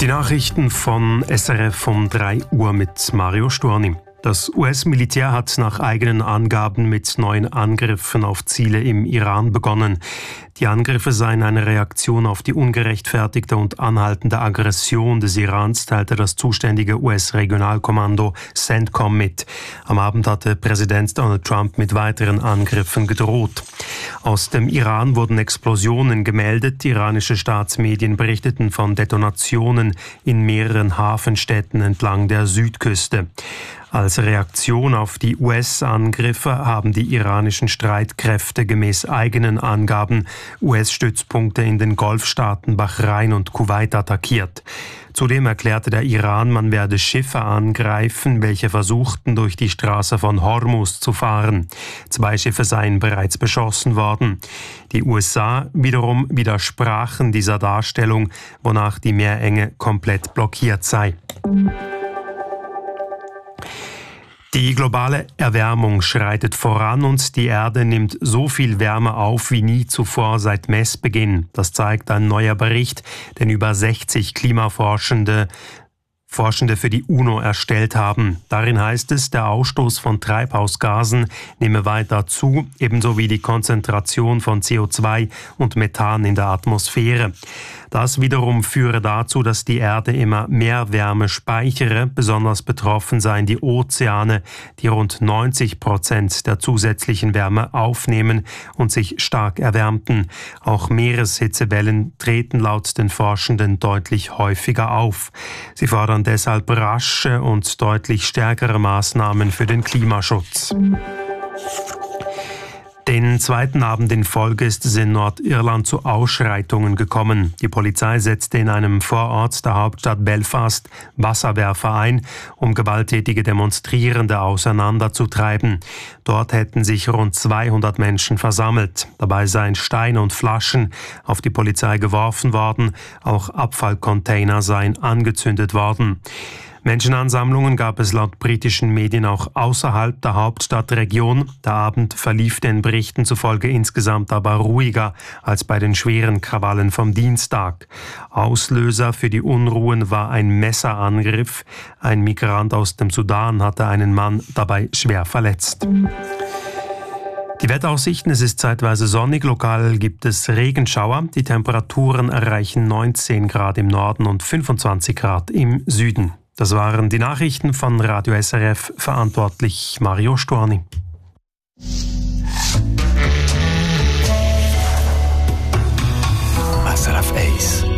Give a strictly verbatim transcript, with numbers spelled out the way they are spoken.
Die Nachrichten von S R F um drei Uhr mit Mario Storni. Das U S-Militär hat nach eigenen Angaben mit neuen Angriffen auf Ziele im Iran begonnen. Die Angriffe seien eine Reaktion auf die ungerechtfertigte und anhaltende Aggression des Irans, teilte das zuständige U S-Regionalkommando CENTCOM mit. Am Abend hatte Präsident Donald Trump mit weiteren Angriffen gedroht. Aus dem Iran wurden Explosionen gemeldet. Iranische Staatsmedien berichteten von Detonationen in mehreren Hafenstädten entlang der Südküste. Als Reaktion auf die U S-Angriffe haben die iranischen Streitkräfte gemäß eigenen Angaben U S-Stützpunkte in den Golfstaaten Bahrain und Kuwait attackiert. Zudem erklärte der Iran, man werde Schiffe angreifen, welche versuchten, durch die Straße von Hormuz zu fahren. Zwei Schiffe seien bereits beschossen worden. Die U S A wiederum widersprachen dieser Darstellung, wonach die Meerenge komplett blockiert sei. Die globale Erwärmung schreitet voran und die Erde nimmt so viel Wärme auf wie nie zuvor seit Messbeginn. Das zeigt ein neuer Bericht, den über sechzig Klimaforschende Forschende für die UNO erstellt haben. Darin heißt es, der Ausstoß von Treibhausgasen nehme weiter zu, ebenso wie die Konzentration von C O zwei und Methan in der Atmosphäre. Das wiederum führe dazu, dass die Erde immer mehr Wärme speichere. Besonders betroffen seien die Ozeane, die rund neunzig Prozent der zusätzlichen Wärme aufnehmen und sich stark erwärmten. Auch Meereshitzewellen treten laut den Forschenden deutlich häufiger auf. Sie fordern deshalb rasche und deutlich stärkere Maßnahmen für den Klimaschutz. Den zweiten Abend in Folge ist es in Nordirland zu Ausschreitungen gekommen. Die Polizei setzte in einem Vorort der Hauptstadt Belfast Wasserwerfer ein, um gewalttätige Demonstrierende auseinanderzutreiben. Dort hätten sich rund zweihundert Menschen versammelt. Dabei seien Steine und Flaschen auf die Polizei geworfen worden. Auch Abfallcontainer seien angezündet worden. Menschenansammlungen gab es laut britischen Medien auch außerhalb der Hauptstadtregion. Der Abend verlief den Berichten zufolge insgesamt aber ruhiger als bei den schweren Krawallen vom Dienstag. Auslöser für die Unruhen war ein Messerangriff. Ein Migrant aus dem Sudan hatte einen Mann dabei schwer verletzt. Die Wetteraussichten: Es ist zeitweise sonnig, lokal gibt es Regenschauer. Die Temperaturen erreichen neunzehn Grad im Norden und fünfundzwanzig Grad im Süden. Das waren die Nachrichten von Radio S R F, verantwortlich Mario Storni. S R F eins